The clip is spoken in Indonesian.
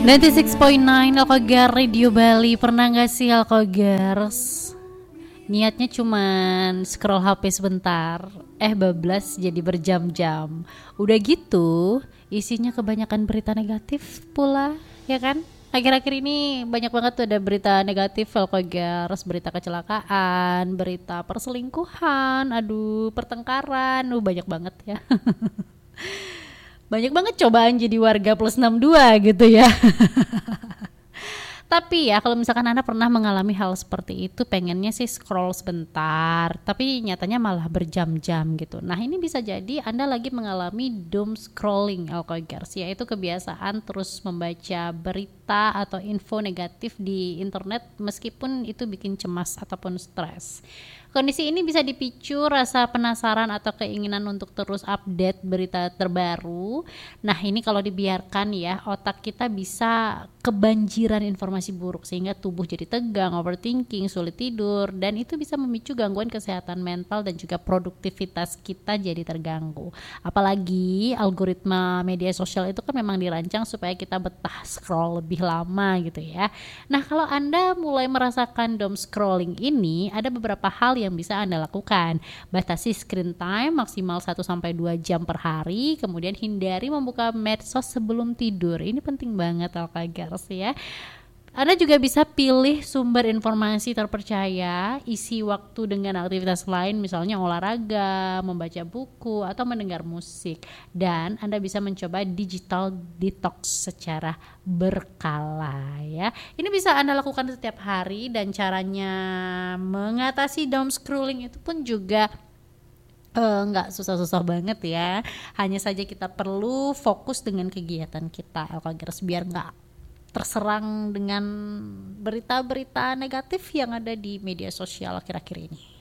96.9 Alkogar Radio Bali. Pernah gak sih Alkogers niatnya cuman scroll HP sebentar, bablas jadi berjam-jam. Udah gitu isinya kebanyakan berita negatif pula, ya kan? Akhir-akhir ini banyak banget tuh ada berita negatif Alkogers, berita kecelakaan, berita perselingkuhan, pertengkaran, banyak banget ya. Banyak banget cobaan jadi warga plus 62 gitu ya. Tapi ya kalau misalkan Anda pernah mengalami hal seperti itu, pengennya sih scroll sebentar, tapi nyatanya malah berjam-jam gitu. Nah ini bisa jadi Anda lagi mengalami doom scrolling Alkogers, yaitu kebiasaan terus membaca berita atau info negatif di internet meskipun itu bikin cemas ataupun stres. Kondisi ini bisa dipicu rasa penasaran atau keinginan untuk terus update berita terbaru. Nah ini kalau dibiarkan ya, otak kita bisa kebanjiran informasi buruk sehingga tubuh jadi tegang, overthinking, sulit tidur, dan itu bisa memicu gangguan kesehatan mental dan juga produktivitas kita jadi terganggu. Apalagi algoritma media sosial itu kan memang dirancang supaya kita betah scroll lebih lama gitu ya. Nah kalau Anda mulai merasakan doom scrolling ini, ada beberapa hal yang bisa Anda lakukan. Batasi screen time maksimal 1-2 jam per hari, kemudian hindari membuka medsos sebelum tidur. Ini penting banget Alkagars ya. Anda juga bisa pilih sumber informasi terpercaya, isi waktu dengan aktivitas lain misalnya olahraga, membaca buku, atau mendengar musik. Dan Anda bisa mencoba digital detox secara berkala ya. Ini bisa Anda lakukan setiap hari dan caranya mengatasi doom scrolling itu pun juga nggak susah-susah banget ya. Hanya saja kita perlu fokus dengan kegiatan kita Alkagers biar nggak terserang dengan berita-berita negatif yang ada di media sosial akhir-akhir ini.